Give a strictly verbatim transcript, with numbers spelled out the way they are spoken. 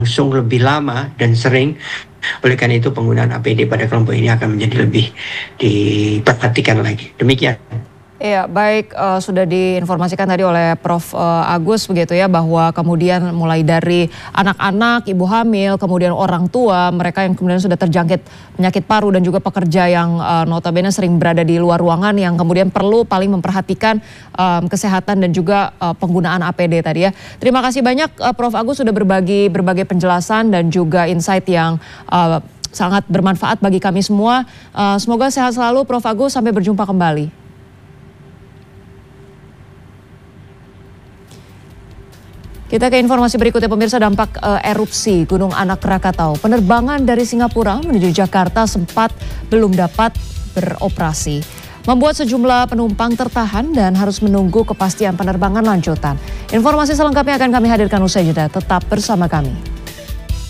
berlangsung lebih lama dan sering. Oleh karena itu penggunaan A P D pada kelompok ini akan menjadi lebih diperhatikan lagi. Demikian. Iya, baik, uh, sudah diinformasikan tadi oleh Profesor uh, Agus begitu ya, bahwa kemudian mulai dari anak-anak, ibu hamil, kemudian orang tua, mereka yang kemudian sudah terjangkit penyakit paru dan juga pekerja yang uh, notabene sering berada di luar ruangan yang kemudian perlu paling memperhatikan um, kesehatan dan juga uh, penggunaan A P D tadi ya. Terima kasih banyak uh, Profesor Agus sudah berbagi berbagai penjelasan dan juga insight yang uh, sangat bermanfaat bagi kami semua. Uh, semoga sehat selalu Profesor Agus, sampai berjumpa kembali. Kita ke informasi berikutnya pemirsa, dampak uh, erupsi Gunung Anak Krakatau. Penerbangan dari Singapura menuju Jakarta sempat belum dapat beroperasi. Membuat sejumlah penumpang tertahan dan harus menunggu kepastian penerbangan lanjutan. Informasi selengkapnya akan kami hadirkan usai jeda, tetap bersama kami.